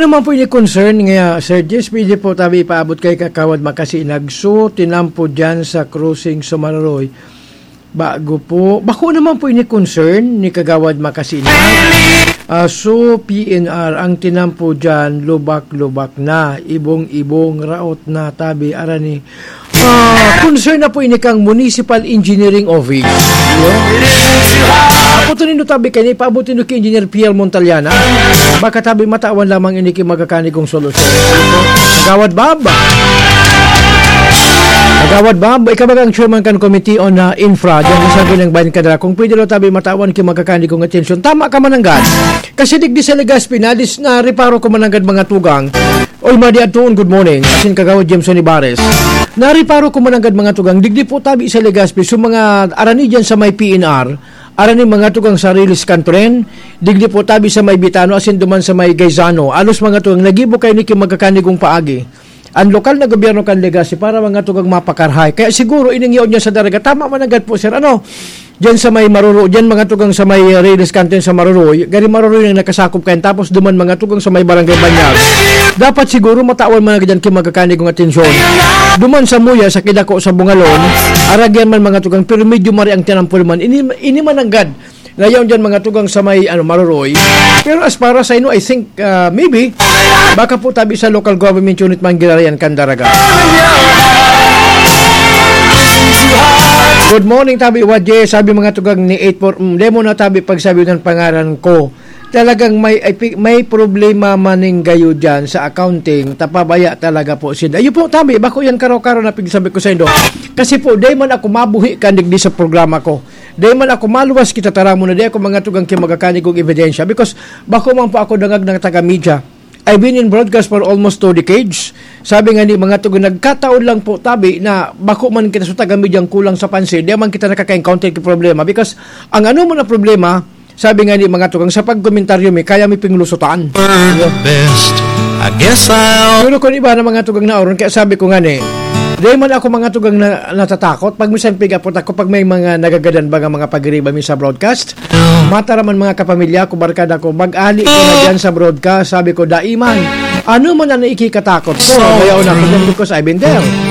naman po ini concern nga Sir Jess, pwede po tabi ipaabot kay Kakawad Makasinag. So, tinampo dyan sa crossing Sumararoy. Bako naman po ini concern ni Kagawad Makasinag. So, PNR, ang tinampo dyan, lubak-lubak na, ibong-ibong, raot na, tabi, arani. Concern na po ini kang Municipal Engineering Office. Ako to nindo tabi kay paabutin do kay Engineer Pierre Montaliana. Baka tabi matawan lamang ini kay magakanikong solusyon. Gawad Baba. Gawad Baba, ikaw ba ang chairman kan committee on infra diyan sa ng bayan kadra. Kung pwede ro tabi matawan kay magakanikong atensyon. Tama ka mananggad. Kasi digdi sa Legazpi nadis na reparo ko mananggad mga tugang. Oy madi atuon, good morning. Asin Kagawad Jameson Ibares. Nariparo ko mananggad mga tugang. Digdi po tabi sa Legazpi so mga arani diyan sa may PNR. Arani mga tugang sa Rilis Cantren, digdi po tabi sa may Bitano, asin duman sa may Gaizano. Alos mga tugang, nagibo kayo ni magkakanigong paagi. Ang lokal na gobyerno kan Legazpi para mga tugang mapakarhay. Kaya siguro iningyaw niya sa daraga. Tama managad po sir. Diyan sa may Maruro, diyan mga tugang sa may Rilis Cantren sa Maruro. Gari Maruro yung nakasakop kayo. Tapos duman mga tugang sa may Barangay Banyag. Dapat siguro matawan mga ganyan kay magkakanigong atensyon. Duman sa Muya, sa Kidako, sa Bungalon, aragyan man mga tugang, pero medyo mari ang tinampol man. Ini mananggad. Ngayon dyan mga tugang sa may Maruroy. Pero as para sa I think maybe baka po tabi sa local government unit Manggilarian Candaraga. Good morning tabi Wadje, sabi mga tugang ni 84 demo na tabi pagsabi ng pangalan ko. Talagang may problema maning gayo dyan sa accounting, tapabaya talaga po sila. Ayun po tabi, bako yan karo-karo na pigsabi ko sa indo. Kasi po, day man ako mabuhi kandig di sa programa ko. Day man ako maluwas kita tara mo na day ako mga tugang kimagakanig kong ebidensya. Because bako man po ako dangag ng taga-media. I've been in broadcast for almost 2 decades. Sabi nga ni mga tugang, nagkataon lang po tabi na bako man kita sa taga-media kulang sa pansin. Day man kita nakaka-encounter ki problema. Because ang ano mo na problema, sabi nga ni mga tugang, sa pagkomentaryo may kaya may pinglusutan. Pero kung iba na mga tugang na oron, kaya sabi ko nga ni, di man ako mga tugang na natatakot. Pag minsan pigapot ako, pag may mga nagagadan ba mga pagiriba mi sa broadcast, mataraman mga kapamilya ko, barkada ko, mag-ali ko na dyan sa broadcast, sabi ko, daiman, ano man na ikikatakot ko? Bayaw na ko, because I've been there.